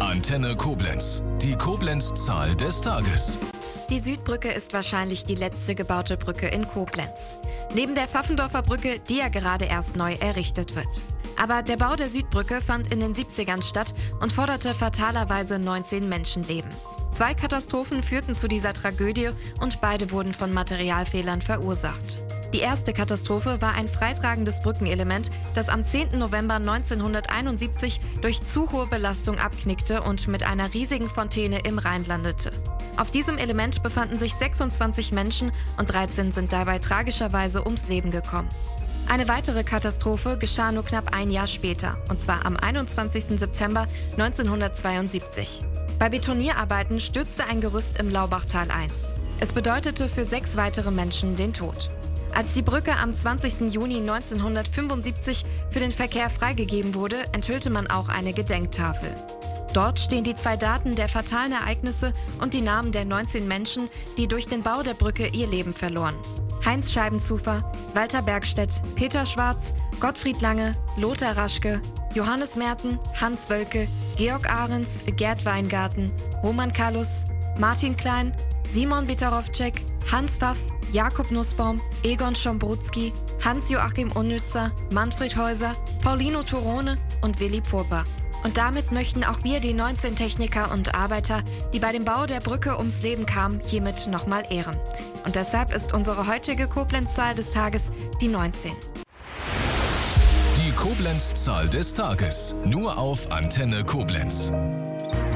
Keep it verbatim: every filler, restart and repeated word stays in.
Antenne Koblenz. Die Koblenz-Zahl des Tages. Die Südbrücke ist wahrscheinlich die letzte gebaute Brücke in Koblenz. Neben der Pfaffendorfer Brücke, die ja gerade erst neu errichtet wird. Aber der Bau der Südbrücke fand in den siebzigern statt und forderte fatalerweise neunzehn Menschenleben. Zwei Katastrophen führten zu dieser Tragödie und beide wurden von Materialfehlern verursacht. Die erste Katastrophe war ein freitragendes Brückenelement, das am zehnten November neunzehnhunderteinundsiebzig durch zu hohe Belastung abknickte und mit einer riesigen Fontäne im Rhein landete. Auf diesem Element befanden sich sechsundzwanzig Menschen und dreizehn sind dabei tragischerweise ums Leben gekommen. Eine weitere Katastrophe geschah nur knapp ein Jahr später, und zwar am einundzwanzigsten September neunzehnhundertzweiundsiebzig. Bei Betonierarbeiten stürzte ein Gerüst im Laubachtal ein. Es bedeutete für sechs weitere Menschen den Tod. Als die Brücke am zwanzigsten Juni neunzehnhundertfünfundsiebzig für den Verkehr freigegeben wurde, enthüllte man auch eine Gedenktafel. Dort stehen die zwei Daten der fatalen Ereignisse und die Namen der neunzehn Menschen, die durch den Bau der Brücke ihr Leben verloren. Heinz Scheibenzufer, Walter Bergstedt, Peter Schwarz, Gottfried Lange, Lothar Raschke, Johannes Merten, Hans Wölke, Georg Ahrens, Gerd Weingarten, Roman Kallus, Martin Klein, Simon Bitarowczyk, Hans Pfaff, Jakob Nussbaum, Egon Schombrutski, Hans-Joachim Unnützer, Manfred Häuser, Paulino Turone und Willi Purper. Und damit möchten auch wir die neunzehn Techniker und Arbeiter, die bei dem Bau der Brücke ums Leben kamen, hiermit nochmal ehren. Und deshalb ist unsere heutige Koblenz-Zahl des Tages die neunzehn. Die Koblenz-Zahl des Tages. Nur auf Antenne Koblenz.